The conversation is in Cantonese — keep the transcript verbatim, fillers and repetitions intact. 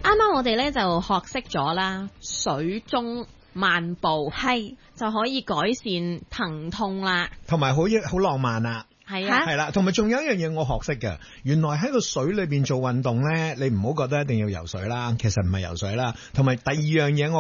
啱啱我哋咧就學識咗啦，水中漫步係就可以改善疼痛啦， 同埋好好浪漫啊！ 係啊， 係啦，同埋仲有一樣嘢我學識嘅，原來喺個水裏邊做運動咧，你唔好覺得一定要游水啦，其實唔係游水啦。同埋第二樣嘢我